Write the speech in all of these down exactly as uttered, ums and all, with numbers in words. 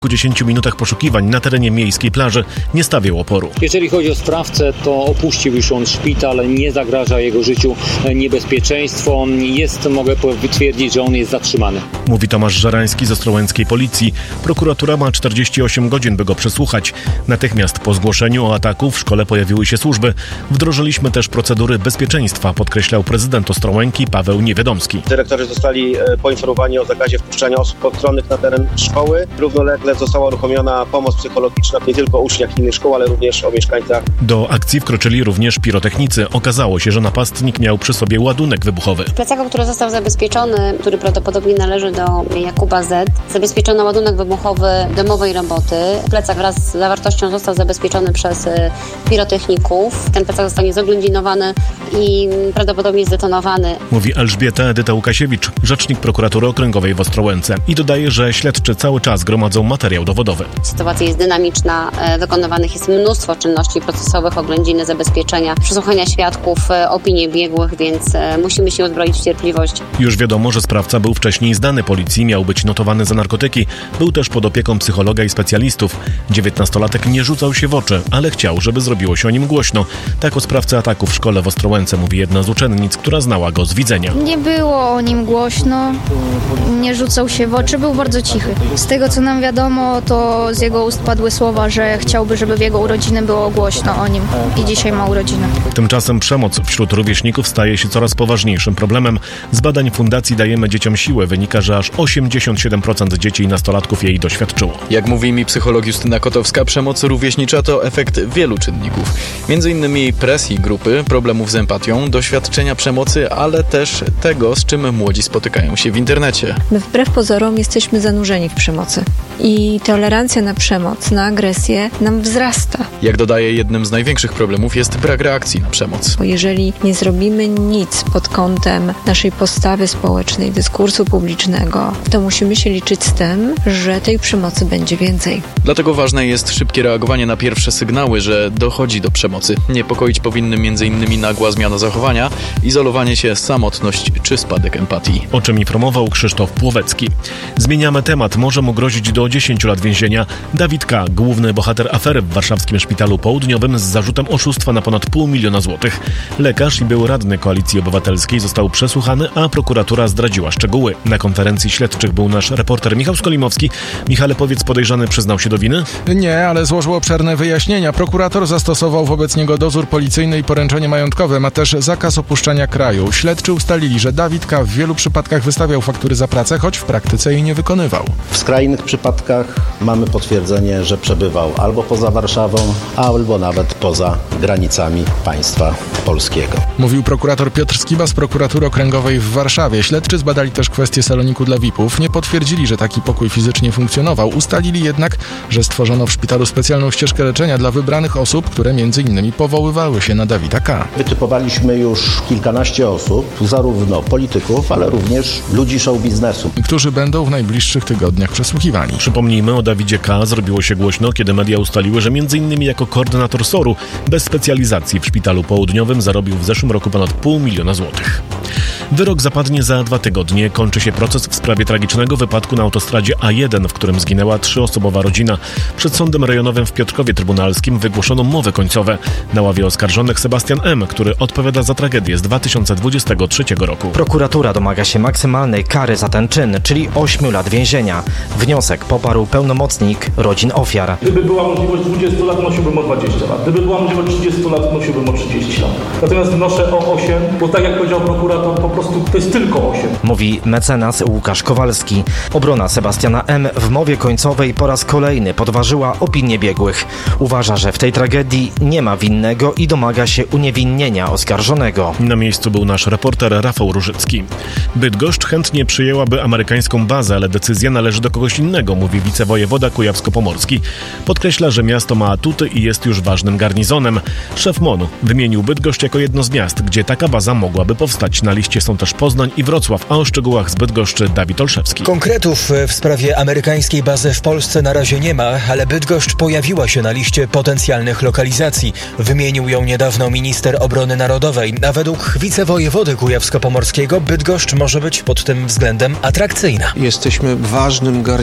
Po dziesięciu minutach poszukiwań na terenie miejskiej plaży nie stawiał oporu. Jeżeli chodzi o sprawcę, to opuścił już on szpital, nie zagraża jego życiu niebezpieczeństwo. Jest, mogę potwierdzić, że on jest zatrzymany. Mówi Tomasz Żerański z ostrołęckiej policji. Prokuratura ma czterdzieści osiem godzin, by go przesłuchać. Natychmiast po zgłoszeniu o ataku w szkole pojawiły się służby. Wdrożyliśmy też procedury bezpieczeństwa, podkreślał prezydent Ostrołęki Paweł Niewiadomski. Dyrektorzy zostali poinformowani o zakazie wpuszczania osób postronnych na teren szkoły. Równolegle została uruchomiona pomoc psychologiczna nie tylko o uczniach innych szkół, ale również o mieszkańcach. Do akcji wkroczyli również pirotechnicy. Okazało się, że napastnik miał przy sobie ładunek wybuchowy. W plecaku, który został zabezpieczony, który prawdopodobnie należy do Jakuba Z, zabezpieczono ładunek wybuchowy domowej roboty. Plecak wraz z zawartością został zabezpieczony przez pirotechników. Ten plecak zostanie zoględzinowany i prawdopodobnie zdetonowany. Mówi Elżbieta Edyta Łukasiewicz, rzecznik prokuratury okręgowej w Ostrołęce. I dodaje, że śledczy cały czas gromadzą materiał dowodowy. Sytuacja jest dynamiczna, wykonywanych jest mnóstwo czynności procesowych, oględziny, zabezpieczenia, przesłuchania świadków, opinie biegłych, więc musimy się uzbroić w cierpliwość. Już wiadomo, że sprawca był wcześniej zdany policji, miał być notowany za narkotyki. Był też pod opieką psychologa i specjalistów. dziewiętnastolatek nie rzucał się w oczy, ale chciał, żeby zrobiło się o nim głośno. Tak o sprawcy ataku w szkole w Ostrołęce mówi jedna z uczennic, która znała go z widzenia. Nie było o nim głośno, nie rzucał się w oczy, był bardzo cichy. Z tego, co nam wiadomo, to z jego ust padły słowa, że chciałby, żeby w jego urodziny było głośno o nim i dzisiaj ma urodziny. Tymczasem przemoc wśród rówieśników staje się coraz poważniejszym problemem. Z badań Fundacji Dajemy Dzieciom Siłę wynika, że aż osiemdziesiąt siedem procent dzieci i nastolatków jej doświadczyło. Jak mówi mi psycholog Justyna Kotowska, przemoc rówieśnicza to efekt wielu czynników. Między innymi presji grupy, problemów z empatią, doświadczenia przemocy, ale też tego, z czym młodzi spotykają się w internecie. My wbrew pozorom jesteśmy zanurzeni w przemocy i tolerancja na przemoc, na agresję nam wzrasta. Jak dodaje, jednym z największych problemów jest brak reakcji na przemoc. Bo jeżeli nie zrobimy nic pod kątem naszej postawy społecznej, dyskursu publicznego, to musimy się liczyć z tym, że tej przemocy będzie więcej. Dlatego ważne jest szybkie reagowanie na pierwsze sygnały, że dochodzi do przemocy. Niepokoić powinny między innymi nagła zmiana zachowania, izolowanie się, samotność czy spadek empatii. O czym informował Krzysztof Płowecki. Zmieniamy temat. Może mu grozić do dziesięciu lat więzienia. Dawid K., główny bohater afery w warszawskim szpitalu południowym z zarzutem oszustwa na ponad pół miliona złotych. Lekarz i był radny Koalicji Obywatelskiej został przesłuchany, a prokuratura zdradziła szczegóły. Na konferencji śledczych był nasz reporter Michał Skolimowski. Michale, powiedz, podejrzany przyznał się do winy? Nie, ale złożył obszerne wyjaśnienia. Prokurator zastosował wobec niego dozór policyjny i poręczenie majątkowe. Ma też zakaz opuszczania kraju. Śledczy ustalili, że Dawid K. w wielu przypadkach wystawiał faktury za pracę, choć w praktyce jej nie wykonywał. W skrajnych przypadkach mamy potwierdzenie, że przebywał albo poza Warszawą, albo nawet poza granicami państwa polskiego. Mówił prokurator Piotr Skiba z prokuratury okręgowej w Warszawie. Śledczy zbadali też kwestię saloniku dla V I P-ów. Nie potwierdzili, że taki pokój fizycznie funkcjonował. Ustalili jednak, że stworzono w szpitalu specjalną ścieżkę leczenia dla wybranych osób, które między innymi powoływały się na Dawida K. Wytypowaliśmy już kilkanaście osób, zarówno polityków, ale również ludzi show biznesu, którzy będą w najbliższych tygodniach przesłuchiwani. Przypomnijmy, o Dawidzie K. zrobiło się głośno, kiedy media ustaliły, że m.in. jako koordynator S O R-u bez specjalizacji w szpitalu południowym zarobił w zeszłym roku ponad pół miliona złotych. Wyrok zapadnie za dwa tygodnie. Kończy się proces w sprawie tragicznego wypadku na autostradzie A jeden, w którym zginęła trzyosobowa rodzina. Przed sądem rejonowym w Piotrkowie Trybunalskim wygłoszono mowy końcowe. Na ławie oskarżonych Sebastian M., który odpowiada za tragedię z dwa tysiące dwudziestego trzeciego roku. Prokuratura domaga się maksymalnej kary za ten czyn, czyli ośmiu lat więzienia. Wniosek poparł pełnomocnik rodzin ofiar. Gdyby była możliwość dwudziestu lat, nosiłbym o dwadzieścia lat. Gdyby była możliwość trzydziestu lat, nosiłbym o trzydzieści lat. Natomiast wnoszę o osiem, bo tak jak powiedział prokurator, po prostu to jest tylko osiem. Mówi mecenas Łukasz Kowalski. Obrona Sebastiana M. w mowie końcowej po raz kolejny podważyła opinię biegłych. Uważa, że w tej tragedii nie ma winnego i domaga się uniewinnienia oskarżonego. Na miejscu był nasz reporter Rafał Różycki. Bydgoszcz chętnie przyjęłaby amerykańską bazę, ale decyzja należy do kogoś innego, mówi wicewojewoda kujawsko-pomorski. Podkreśla, że miasto ma atuty i jest już ważnym garnizonem. Szef M O N-u wymienił Bydgoszcz jako jedno z miast, gdzie taka baza mogłaby powstać. Na liście są też Poznań i Wrocław, a o szczegółach z Bydgoszczy Dawid Olszewski. Konkretów w sprawie amerykańskiej bazy w Polsce na razie nie ma, ale Bydgoszcz pojawiła się na liście potencjalnych lokalizacji. Wymienił ją niedawno minister obrony narodowej, a według wicewojewody kujawsko-pomorskiego Bydgoszcz może być pod tym względem atrakcyjna. Jesteśmy ważnym garnizonem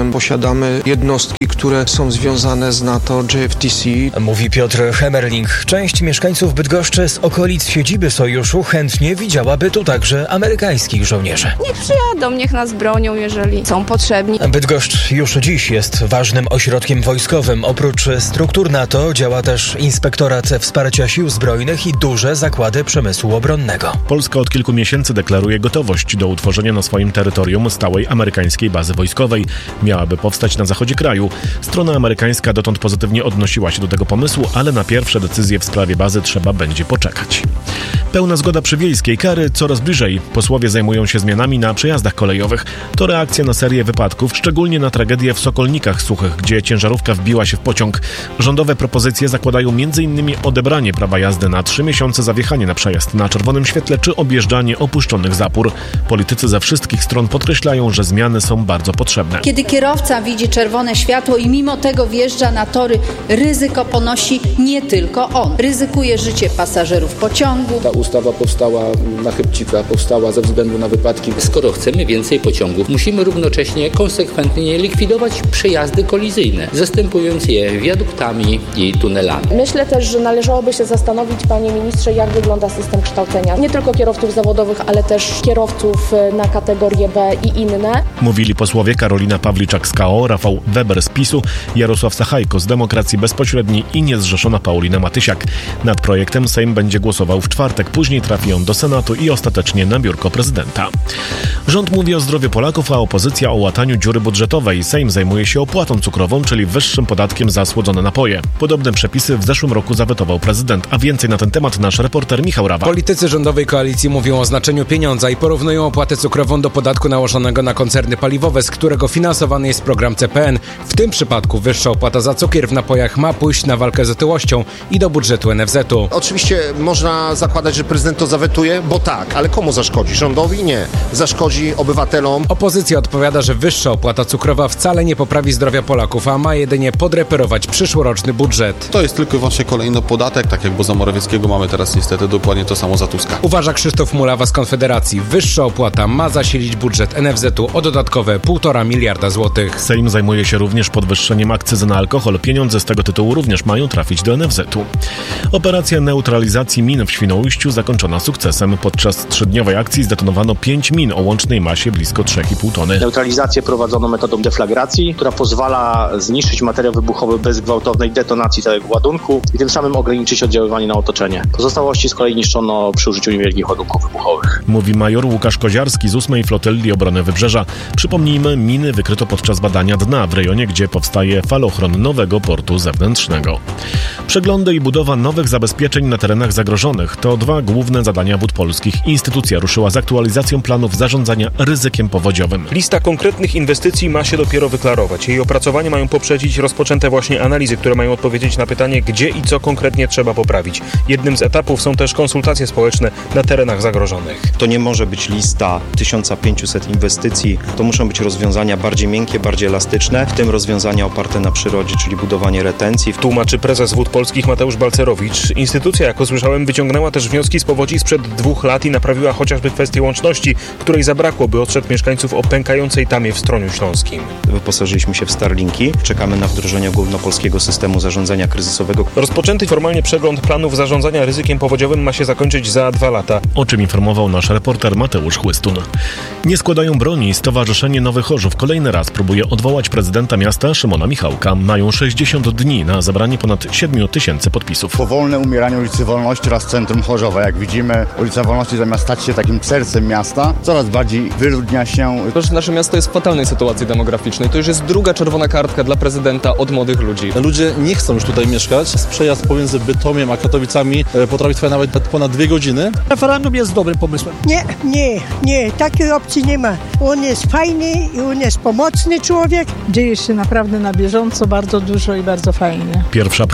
Bydgoszyną posiadamy jednostki, które są związane z NATO, J F T C. Mówi Piotr Hemmerling. Część mieszkańców Bydgoszczy z okolic siedziby sojuszu chętnie widziałaby tu także amerykańskich żołnierzy. Niech przyjadą, niech nas bronią, jeżeli są potrzebni. Bydgoszcz już dziś jest ważnym ośrodkiem wojskowym. Oprócz struktur NATO działa też Inspektorat Wsparcia Sił Zbrojnych i duże zakłady przemysłu obronnego. Polska od kilku miesięcy deklaruje gotowość do utworzenia na swoim terytorium stałej amerykańskiej bazy wojskowej. Miałaby powstać na zachodzie kraju. Strona amerykańska dotąd pozytywnie odnosiła się do tego pomysłu, ale na pierwsze decyzje w sprawie bazy trzeba będzie poczekać. Pełna zgoda przy wiejskiej, kary coraz bliżej. Posłowie zajmują się zmianami na przejazdach kolejowych. To reakcja na serię wypadków, szczególnie na tragedię w Sokolnikach Suchych, gdzie ciężarówka wbiła się w pociąg. Rządowe propozycje zakładają m.in. odebranie prawa jazdy na trzy miesiące za wjechanie na przejazd na czerwonym świetle czy objeżdżanie opuszczonych zapór. Politycy ze wszystkich stron podkreślają, że zmiany są bardzo potrzebne. Kiedy kierowca widzi czerwone światło i mimo tego wjeżdża na tory, ryzyko ponosi nie tylko on. Ryzykuje życie pasażerów pociągu. Ta ustawa powstała na chybcika, powstała ze względu na wypadki. Skoro chcemy więcej pociągów, musimy równocześnie konsekwentnie likwidować przejazdy kolizyjne, zastępując je wiaduktami i tunelami. Myślę też, że należałoby się zastanowić, panie ministrze, jak wygląda system kształcenia. Nie tylko kierowców zawodowych, ale też kierowców na kategorię B i inne. Mówili posłowie Karolina Pawliczak z K O, Rafał Weber z PiSu, Jarosław Sachajko z Demokracji Bezpośredniej i niezrzeszona Paulina Matysiak. Nad projektem Sejm będzie głosował w czwartek, później trafi on do Senatu i ostatecznie na biurko prezydenta. Rząd mówi o zdrowiu Polaków, a opozycja o łataniu dziury budżetowej. Sejm zajmuje się opłatą cukrową, czyli wyższym podatkiem za słodzone napoje. Podobne przepisy w zeszłym roku zawetował prezydent, a więcej na ten temat nasz reporter Michał Rawa. Politycy rządowej koalicji mówią o znaczeniu pieniądza i porównują opłatę cukrową do podatku nałożonego na koncerny paliwowe, z którego finansowany jest program C P N. W tym przypadku wyższa opłata za cukier w napojach ma pójść na walkę z otyłością i do budżetu N F Z u. Oczywiście można zakładać, że prezydent to zawetuje, bo tak, ale komu zaszkodzi? Rządowi? Nie. Zaszkodzi obywatelom. Opozycja odpowiada, że wyższa opłata cukrowa wcale nie poprawi zdrowia Polaków, a ma jedynie podreperować przyszłoroczny budżet. To jest tylko i wyłącznie kolejny podatek, tak jak za Morawieckiego mamy teraz niestety dokładnie to samo za Tuska. Uważa Krzysztof Mulawa z Konfederacji. Wyższa opłata ma zasilić budżet N F Z u o dodatkowe półtora miliarda złotych. Sejm zajmuje się również podwyższeniem akcyzy na alkohol. Pieniądze z tego tytułu również mają trafić do N F Z u. Operacja neutralizacji min w Świnoujściu zakończona sukcesem. Podczas trzydniowej akcji zdetonowano pięć min o łącznej masie blisko trzy i pół tony. Neutralizację prowadzono metodą deflagracji, która pozwala zniszczyć materiał wybuchowy bez gwałtownej detonacji całego ładunku i tym samym ograniczyć oddziaływanie na otoczenie. Pozostałości z kolei niszczono przy użyciu niewielkich ładunków wybuchowych. Mówi major Łukasz Koziarski z ósmej Flotyli Obrony Wybrzeża. Przypomnijmy, miny wykryto podczas badania dna w rejonie, gdzie powstaje falochron nowego portu zewnętrznego. Przeglądy i budowa nowych zabezpieczeń na terenach zagrożonych to dwa główne zadania Wód Polskich. Instytucja ruszyła z aktualizacją planów zarządzania ryzykiem powodziowym. Lista konkretnych inwestycji ma się dopiero wyklarować. Jej opracowanie mają poprzedzić rozpoczęte właśnie analizy, które mają odpowiedzieć na pytanie, gdzie i co konkretnie trzeba poprawić. Jednym z etapów są też konsultacje społeczne na terenach zagrożonych. To nie może być lista tysiąc pięćset inwestycji. To muszą być rozwiązania bardziej miękkie, bardziej elastyczne, w tym rozwiązania oparte na przyrodzie, czyli budowanie retencji. Tłumaczy prezes Wód Polskich Mateusz Balcerowicz. Instytucja, jak usłyszałem, wyciągnęła też wnioski z powodzi sprzed dwóch lat i naprawiła chociażby kwestię łączności, której zabrakło, by ostrzec mieszkańców o pękającej tamie w Stroniu Śląskim. Wyposażyliśmy się w Starlinki. Czekamy na wdrożenie ogólnopolskiego systemu zarządzania kryzysowego. Rozpoczęty formalnie przegląd planów zarządzania ryzykiem powodziowym ma się zakończyć za dwa lata. O czym informował nasz reporter Mateusz Chłystun. Nie składają broni. Stowarzyszenie Nowy Chorzów kolejny raz próbuje odwołać prezydenta miasta Szymona Michałka. Mają sześćdziesiąt dni na zebranie ponad siedmiu tysięcy podpisów. Powolne umieranie ulicy Wolności oraz centrum Chorzowa. Jak widzimy, ulica Wolności zamiast stać się takim sercem miasta, coraz bardziej wyludnia się. Proszę, nasze miasto jest w fatalnej sytuacji demograficznej. To już jest druga czerwona kartka dla prezydenta od młodych ludzi. Ludzie nie chcą już tutaj mieszkać. Przejazd pomiędzy Bytomiem a Katowicami potrafi trwać nawet ponad dwie godziny. Referendum jest dobrym pomysłem. Nie, nie, nie, takiej opcji nie ma. On jest fajny i on jest pomocny człowiek. Dzieje się naprawdę na bieżąco, bardzo dużo i bardzo fajnie. Pierwsza próba zorganizowania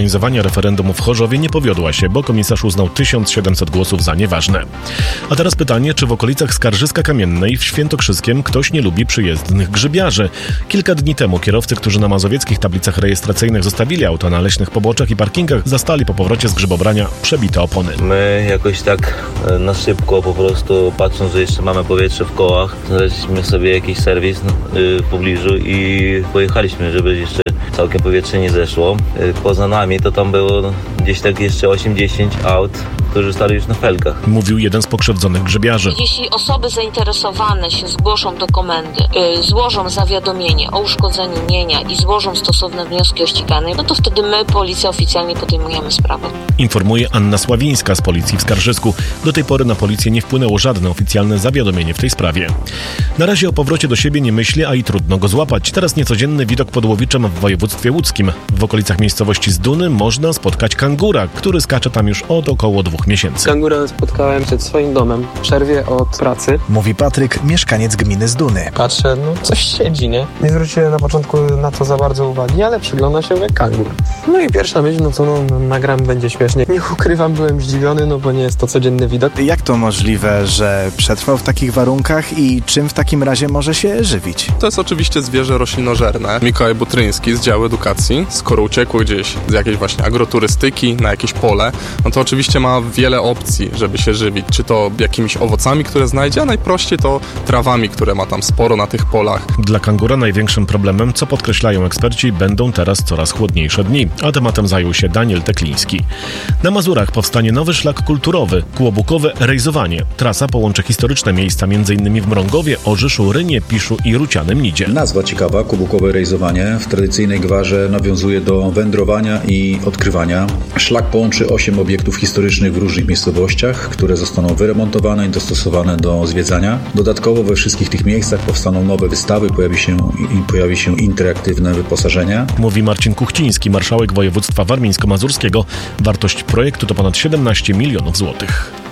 zorganizowania referendum w Chorzowie nie powiodła się, bo komisarz uznał tysiąc siedemset głosów za nieważne. A teraz pytanie, czy w okolicach Skarżyska Kamiennej w Świętokrzyskiem ktoś nie lubi przyjezdnych grzybiarzy? Kilka dni temu kierowcy, którzy na mazowieckich tablicach rejestracyjnych zostawili auta na leśnych poboczach i parkingach, zastali po powrocie z grzybobrania przebite opony. My jakoś tak na szybko, po prostu patrząc, że jeszcze mamy powietrze w kołach, znaleźliśmy sobie jakiś serwis w pobliżu i pojechaliśmy, żeby jeszcze całkiem powietrze nie zeszło. Poza nami to tam było gdzieś tak jeszcze osiem dziesięć aut, którzy stali już na felgach. Mówił jeden z pokrzywdzonych grzybiarzy. Jeśli osoby zainteresowane się zgłoszą do komendy, yy, złożą zawiadomienie o uszkodzeniu mienia i złożą stosowne wnioski o ściganie, no to wtedy my, policja, oficjalnie podejmujemy sprawę. Informuje Anna Sławińska z policji w Skarżysku. Do tej pory na policję nie wpłynęło żadne oficjalne zawiadomienie w tej sprawie. Na razie o powrocie do siebie nie myśli, a i trudno go złapać. Teraz niecodzienny widok pod Łowiczem w województwie łódzkim. W okolicach miejscowości Zduny można spotkać kangura, który skacze tam już od około dwóch miesięcy. Kangura spotkałem przed swoim domem w przerwie od pracy. Mówi Patryk, mieszkaniec gminy Zduny. Patrzę, no coś siedzi, nie? Nie zwróciłem na początku na to za bardzo uwagi, ale przygląda się jak kangur. No i pierwsza myśl, no co, no, no nagram, będzie śmiesznie. Nie ukrywam, byłem zdziwiony, no bo nie jest to codzienny widok. Jak to możliwe, że przetrwał w takich warunkach i czym w takim razie może się żywić? To jest oczywiście zwierzę roślinożerne. Mikołaj Butryński z działu edukacji, skoro uciekł gdzieś z jakiejś właśnie agroturystyki na jakieś pole, no to oczywiście ma wiele opcji, żeby się żywić. Czy to jakimiś owocami, które znajdzie, a najprościej to trawami, które ma tam sporo na tych polach. Dla kangura największym problemem, co podkreślają eksperci, będą teraz coraz chłodniejsze dni, a tematem zajął się Daniel Tekliński. Na Mazurach powstanie nowy szlak kulturowy, kłobukowe rejzowanie. Trasa połączy historyczne miejsca m.in. w Mrągowie, Orzyszu, Rynie, Piszu i Rucianym Nidzie. Nazwa ciekawa, kłobukowe rejzowanie, w tradycyjnej gwarze nawiązuje do wędrowania i odkrywania. Szlak połączy osiem obiektów historycznych w różnych miejscowościach, które zostaną wyremontowane i dostosowane do zwiedzania. Dodatkowo we wszystkich tych miejscach powstaną nowe wystawy, pojawi się, pojawi się interaktywne wyposażenie. Mówi Marcin Kuchciński, marszałek województwa warmińsko-mazurskiego. Wartość projektu to ponad siedemnaście milionów złotych.